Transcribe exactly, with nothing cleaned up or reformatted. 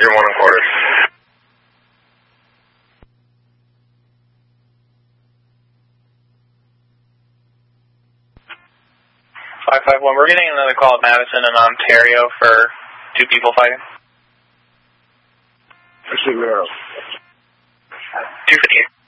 Ranger one and quarter. five five one, we're getting another call at Madison in Ontario for two people fighting. Zero. two fifty-eight.